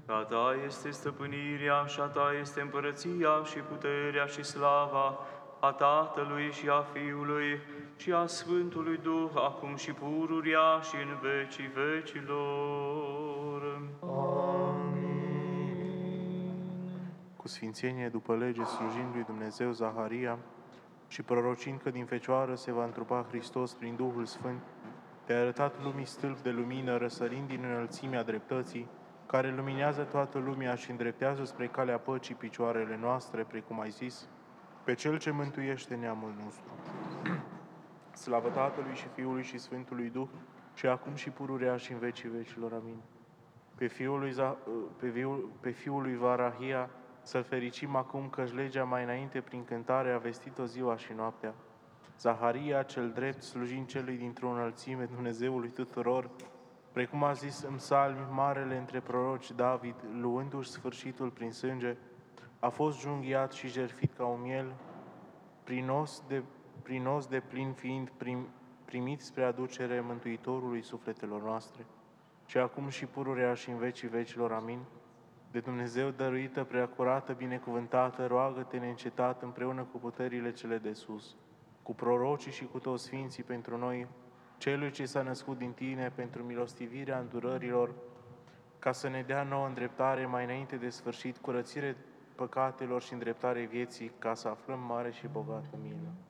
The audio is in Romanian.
A Ta este stăpânirea și a Ta este împărăția și puterea și slava a Tatălui și a Fiului și a Sfântului Duh, acum și pururia și în vecii vecilor. Cu sfințenie după lege, slujind lui Dumnezeu Zaharia și prorocind că din Fecioară se va întrupa Hristos prin Duhul Sfânt, te-ai arătat lumii stâlp de lumină, răsărind din înălțimea dreptății, care luminează toată lumea și îndreptează spre calea păcii picioarele noastre, precum ai zis, pe Cel ce mântuiește neamul nostru. Slavă Tatălui și Fiului și Sfântului Duh, și acum și pururea și în vecii vecilor. Amin. Pe fiul lui Varahia să-l fericim acum, căci legea mai înainte prin cântare a vestit-o ziua și noaptea. Zaharia cel drept, slujind celui dintr-o înălțime Dumnezeului tuturor, precum a zis în psalmi marele între proroci David, luându-și sfârșitul prin sânge, a fost junghiat și jertfit ca un miel, prinos de plin fiind primit spre aducere Mântuitorului sufletelor noastre. Și acum și pururea și în vecii vecilor. Amin. De Dumnezeu dăruită, preacurată, binecuvântată, roagă-te neîncetat împreună cu puterile cele de sus, cu prorocii și cu toți sfinții pentru noi, Celui ce s-a născut din Tine, pentru milostivirea îndurărilor, ca să ne dea nouă îndreptare mai înainte de sfârșit, curățire păcatelor și îndreptare vieții, ca să aflăm mare și bogată milă.